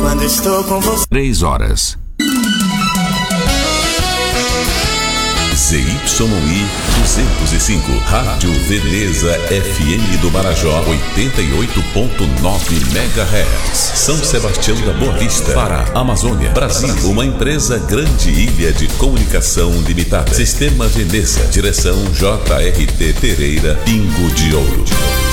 quando estou com você. 3 horas. ZYI 205, Rádio Veneza FM do Marajó, 88.9 MHz, São Sebastião da Boa Vista, Pará, Amazônia, Brasil. Uma empresa Grande Ilha de Comunicação Limitada. Sistema Veneza, direção JRT Pereira, Pingo de Ouro.